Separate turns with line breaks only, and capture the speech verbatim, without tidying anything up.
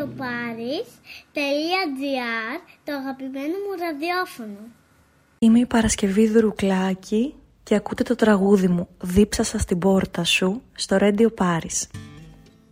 radioparis τελεία gr, το αγαπημένο μου ραδιόφωνο.
Είμαι η Παρασκευή Δουρουκλάκη και ακούτε το τραγούδι μου «Δίψασα στην πόρτα σου» στο Radio Paris.